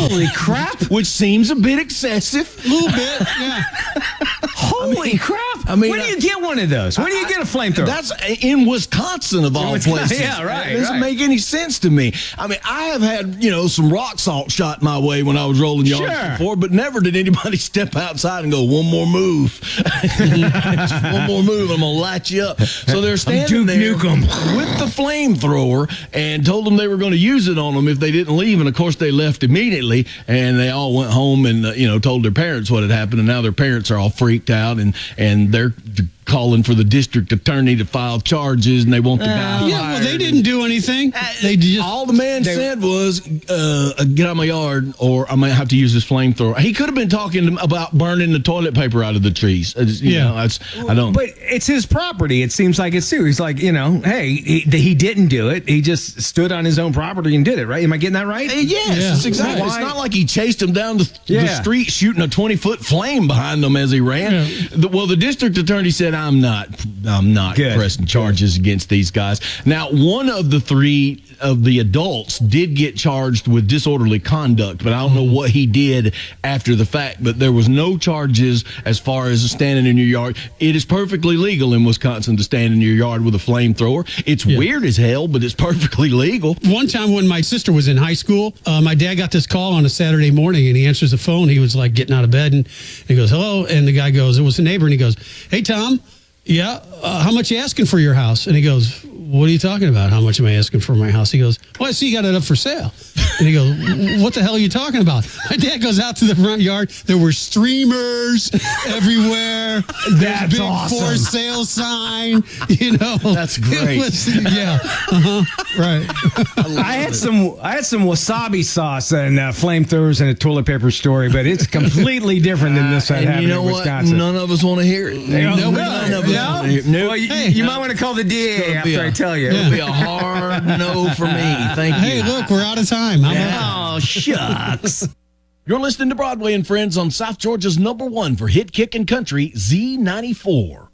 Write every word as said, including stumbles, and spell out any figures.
Holy crap. Which seems a bit excessive. A little bit, yeah. Holy I mean, crap. I mean, where do you get one of those? Where do you get a flamethrower? That's in Wisconsin, of all Wisconsin, places. yeah, right, It doesn't right. make any sense to me. I mean, I have had, you know, some rock salt shot my way when I was rolling yards Sure. before, but never did anybody step outside and go, one more move. Just one more move, I'm going to light you up. So they're standing Duke there Nukem. with the flamethrower and told them they were going to use it on them if they didn't leave. And, of course, they left immediately, and they all went home and, uh, you know, told their parents what had happened, and now their parents are all freaked out, and, and they're calling for the district attorney to file charges, and they want the guy Yeah, well, they fired. didn't do anything. They just All the man they- said was, uh, "Get out of my yard, or I might have to use this flamethrower." He could have been talking about burning the toilet paper out of the trees. Uh, you Yeah. know, that's, I don't. But it's his property. It seems like it's too. He's like, you know, hey, he, he didn't do it. He just stood on his own property and did it, right? Am I getting that right? Uh, yes, Yeah. it's exactly. Why- It's not like he chased him down the, the Yeah. street shooting a twenty-foot flame behind him as he ran. Yeah. The, well, the district attorney said, "I'm not, I'm not Good. pressing charges against these guys." Now, one of the three of the adults did get charged with disorderly conduct, but I don't know what he did after the fact. But there was no charges as far as standing in your yard. It is perfectly legal in Wisconsin to stand in your yard with a flamethrower. It's Yeah. weird as hell, but it's perfectly legal. one time when my sister was in high school, uh, my dad got this call on a Saturday morning, and he answers the phone. He was like getting out of bed, and he goes, "Hello," and the guy goes, it was a neighbor, and he goes, "Hey, Tom, yeah, uh, how much you asking for your house?" And he goes, "What are you talking about? How much am I asking for my house?" He goes, "Well, I see you got it up for sale." And he goes, "What the hell are you talking about?" My dad goes out to the front yard. There were streamers everywhere. That's Big awesome. for sale sign. You know, That's great. It was, yeah, uh-huh, right. I had some I had some wasabi sauce and uh, flamethrowers and a toilet paper story, but it's completely different than this that And happened you know in what? Us. None of us want to hear it. No, Nobody- no, none of us no? want to hear it. Nope. Well, you, Hey, you no. might want to call the D A gonna be after a- I tell you. It'll be a hard no for me. Thank you. Hey, look, we're out of time. How about that? Oh, shucks. You're listening to Broadway and Friends on South Georgia's number one for hit, kick, and country, Z ninety-four.